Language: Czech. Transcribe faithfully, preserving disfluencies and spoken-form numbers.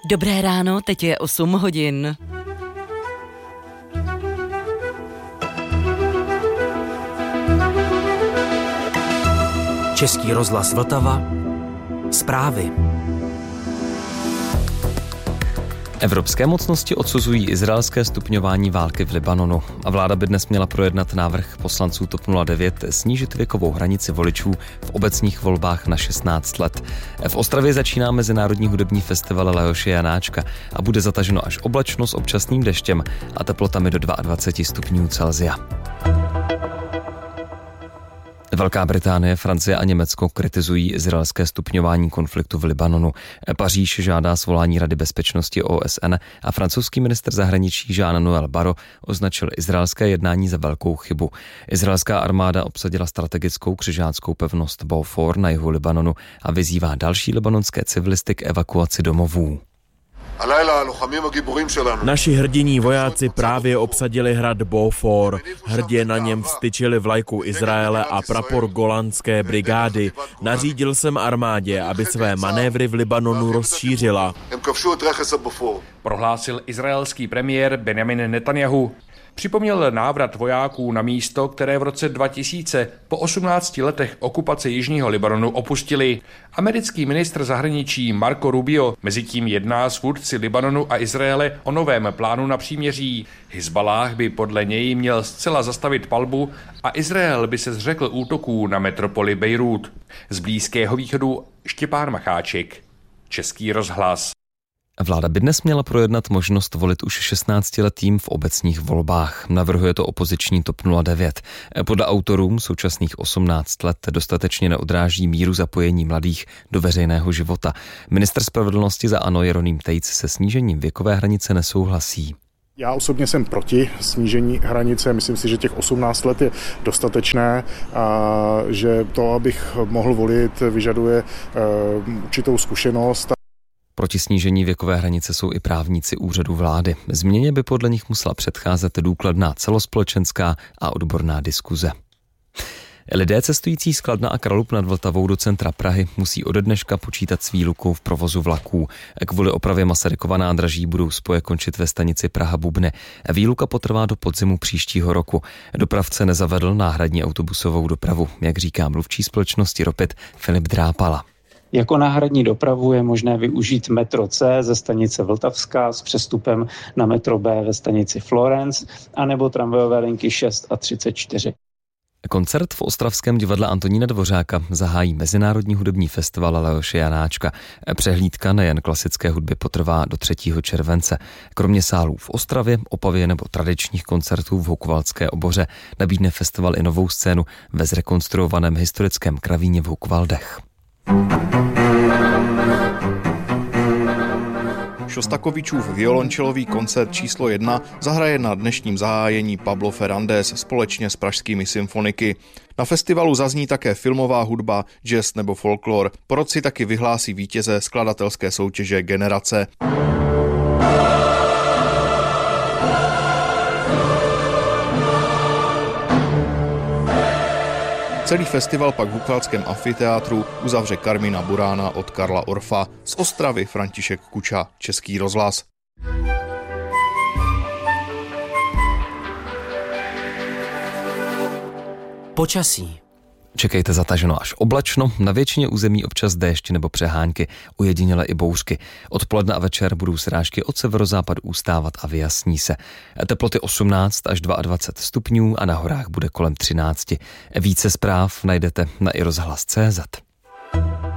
Dobré ráno, teď je osm hodin. Český rozhlas Vltava. Zprávy. Evropské mocnosti odsuzují izraelské stupňování války v Libanonu a vláda by dnes měla projednat návrh poslanců TOP nula devět snížit věkovou hranici voličů v obecních volbách na šestnáct let. V Ostravě začíná mezinárodní hudební festival Leoše Janáčka a bude zataženo až oblačno s občasným deštěm a teplotami do dvacet dva stupňů Celsia. Velká Británie, Francie a Německo kritizují izraelské stupňování konfliktu v Libanonu. Paříž žádá svolání Rady bezpečnosti O S N a francouzský ministr zahraničí Jean-Noël Barrot označil izraelské jednání za velkou chybu. Izraelská armáda obsadila strategickou křižáckou pevnost Beaufort na jihu Libanonu a vyzývá další libanonské civilisty k evakuaci domovů. Naši hrdiní vojáci právě obsadili hrad Beaufort. Hrdě na něm vztyčili vlajku Izraele a prapor Golanské brigády. Nařídil jsem armádě, aby své manévry v Libanonu rozšířila. Prohlásil izraelský premiér Benjamin Netanjahu. Připomněl návrat vojáků na místo, které v roce dva tisíce po osmnácti letech okupace jižního Libanonu opustili. Americký ministr zahraničí Marco Rubio mezitím jedná s vůdci Libanonu a Izraele o novém plánu na příměří. Hizballáh by podle něj měl zcela zastavit palbu a Izrael by se zřekl útoků na metropoli Bejrút. Z Blízkého východu Štěpán Macháček, Český rozhlas. Vláda by dnes měla projednat možnost volit už šestnáctiletým v obecních volbách. Navrhuje to opoziční TOP nula devět. Podle autorům současných osmnáct let dostatečně neodráží míru zapojení mladých do veřejného života. Ministr spravedlnosti za ANO Jeroným Tejc se snížením věkové hranice nesouhlasí. Já osobně jsem proti snížení hranice, myslím si, že těch osmnáct let je dostatečné a že to, abych mohl volit, vyžaduje určitou zkušenost. Proti snížení věkové hranice jsou i právníci úřadu vlády. Změně by podle nich musela předcházet důkladná celospolečenská a odborná diskuze. Lidé cestující z Kladna a Kralupy nad Vltavou do centra Prahy musí ode dneška počítat s výlukou v provozu vlaků. Kvůli opravě Masarykova nádraží budou spoje končit ve stanici Praha-Bubny. Výluka potrvá do podzimu příštího roku. Dopravce nezavedl náhradní autobusovou dopravu, jak říká mluvčí společnosti Ropit Filip Drápala. Jako náhradní dopravu je možné využít metro C ze stanice Vltavská s přestupem na metro B ve stanici Florence anebo tramvajové linky šest a třicet čtyři. Koncert v ostravském divadle Antonína Dvořáka zahájí mezinárodní hudební festival Leoše Janáčka. Přehlídka nejen klasické hudby potrvá do třetího července. Kromě sálů v Ostravě, Opavě nebo tradičních koncertů v Hukvaldské oboře nabídne festival i novou scénu ve zrekonstruovaném historickém kravíně v Hukvaldech. Šostakovičův violončelový koncert číslo jedna zahraje na dnešním zahájení Pablo Fernández společně s pražskými symfoniky. Na festivalu zazní také filmová hudba, jazz nebo folklor. Po roci taky vyhlásí vítěze skladatelské soutěže Generace. Celý festival pak v Hukvaldském amfiteátru uzavře Karmina Burána od Karla Orfa. Z Ostravy František Kuča, Český rozhlas. Počasí. Čekejte zataženo až oblačno, na většině území občas déšť nebo přehánky, ujediněle i bouřky. Odpoledne a večer budou srážky od severozápadu ustávat a vyjasní se. Teploty osmnáct až dvacet dva stupňů a na horách bude kolem třináct. Více zpráv najdete na i rozhlas tečka cé zet.